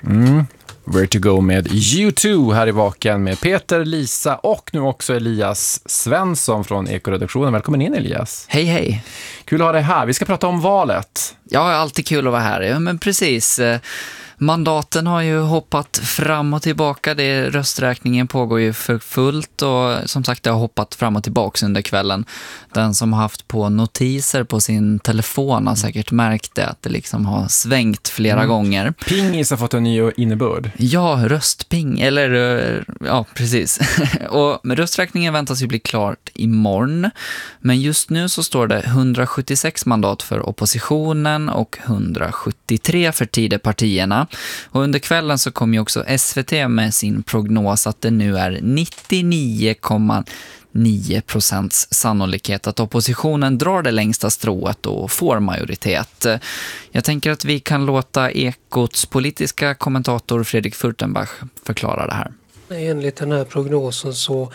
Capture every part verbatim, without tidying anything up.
Mm. Where to go med U två här i Vaken med Peter, Lisa och nu också Elias Svensson från Ekoredaktionen. Välkommen in, Elias. Hej, hej. Kul att ha dig här. Vi ska prata om valet. Ja, alltid kul att vara här. Ja, men precis. Mandaten har ju hoppat fram och tillbaka. Det, rösträkningen pågår ju för fullt och som sagt det har hoppat fram och tillbaka under kvällen. Den som har haft på notiser på sin telefon har säkert märkt det, att det liksom har svängt flera mm. gånger. Pingis har fått en ny innebörd. Ja, röstping. Eller, ja, precis. Och rösträkningen väntas ju bli klart imorgon. Men just nu så står det hundrasjuttiosex mandat för oppositionen och hundrasjuttiotre för Tidöpartierna. Och under kvällen så kom ju också S V T med sin prognos att det nu är nittionio komma nio procents sannolikhet att oppositionen drar det längsta strået och får majoritet. Jag tänker att vi kan låta Ekots politiska kommentator Fredrik Furtenbach förklara det här. Enligt den här prognosen så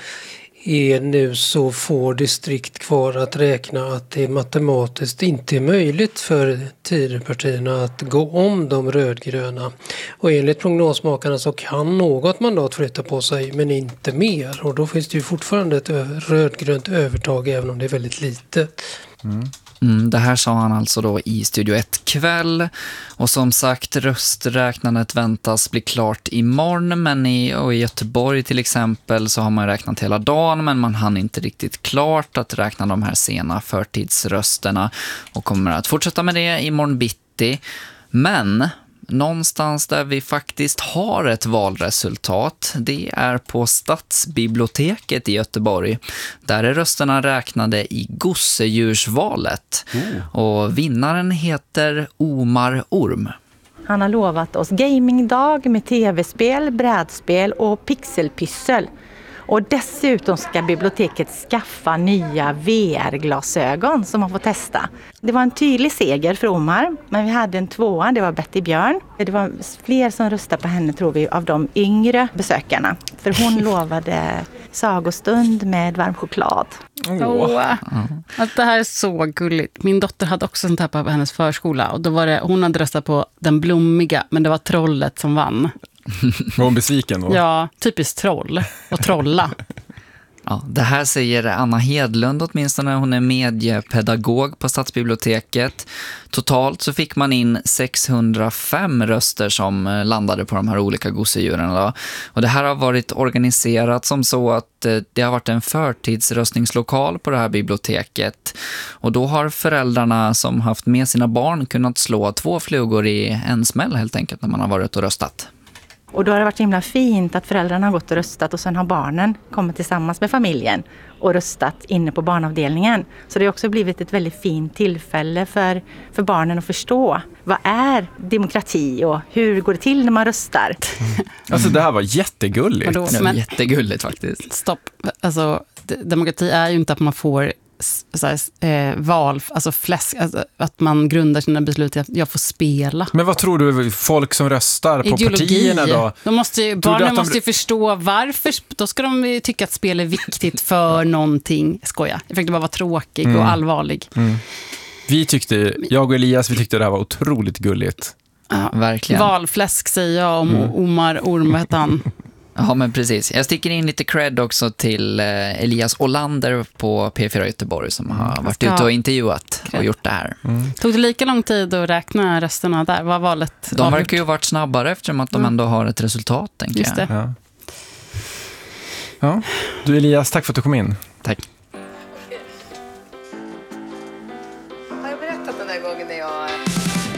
är nu så få distrikt kvar att räkna att det matematiskt inte är möjligt för Tidöpartierna att gå om de rödgröna. Och enligt prognosmakarna så kan något mandat flytta på sig men inte mer. Och då finns det ju fortfarande ett rödgrönt övertag även om det är väldigt litet. Mm. Mm, det här sa han alltså då i Studio ett kväll. Och som sagt, rösträknandet väntas bli klart imorgon. Men i, och i Göteborg till exempel så har man räknat hela dagen. Men man hann inte riktigt klart att räkna de här sena förtidsrösterna. Och kommer att fortsätta med det imorgon bitti. Men någonstans där vi faktiskt har ett valresultat, det är på Stadsbiblioteket i Göteborg. Där är rösterna räknade i gosedjursvalet. Mm. Och vinnaren heter Omar Orm. Han har lovat oss gamingdag med tv-spel, brädspel och pixelpyssel. Och dessutom ska biblioteket skaffa nya V R-glasögon som man får testa. Det var en tydlig seger för Omar, men vi hade en tvåa, det var Betty Björn. Det var fler som röstade på henne tror vi av de yngre besökarna. För hon lovade sagostund med varm choklad. Åh, oh. mm. Att det här är så gulligt. Min dotter hade också sånt här på hennes förskola. Och då var det, hon hade röstat på den blommiga, men det var trollet som vann. Var hon besviken då? Ja, typiskt troll och trolla. Ja, det här säger Anna Hedlund åtminstone. Hon är mediepedagog på Stadsbiblioteket. Totalt så fick man in sexhundrafem röster som landade på de här olika gosedjuren. Då. Och det här har varit organiserat som så att det har varit en förtidsröstningslokal på det här biblioteket. Och då har föräldrarna som haft med sina barn kunnat slå två flugor i en smäll helt enkelt när man har varit och röstat. Och då har det varit himla fint att föräldrarna har gått och röstat och sen har barnen kommit tillsammans med familjen och röstat inne på barnavdelningen. Så det har också blivit ett väldigt fint tillfälle för, för barnen att förstå vad är demokrati och hur går det till när man röstar. Mm. Alltså det här var jättegulligt. Då, det var jättegulligt faktiskt. Stopp, alltså demokrati är ju inte att man får så här, eh, val, alltså fläsk, alltså, att man grundar sina beslut i att jag får spela. Men vad tror du folk som röstar på Ideologi. Partierna då? De måste ju, barnen de... måste ju förstå varför, då ska de tycka att spel är viktigt för någonting. Skoja, jag försökte bara vara tråkig mm. och allvarlig. Mm. Vi tyckte, jag och Elias, vi tyckte det här var otroligt gulligt. Ja, verkligen. Valfläsk säger jag om mm. Omar Orm, vet han. Ja, men precis. Jag sticker in lite cred också till eh, Elias Olander på P fyra Göteborg som har mm. varit ute och intervjuat cred. Och gjort det här. Mm. Tog det lika lång tid att räkna rösterna där? Var valet De avgjort? Verkar ju varit snabbare eftersom att de ändå har ett resultat, tänker Just det. jag. Ja. Ja. Du Elias, tack för att du kom in. Tack. Har jag berättat den där gången när jag...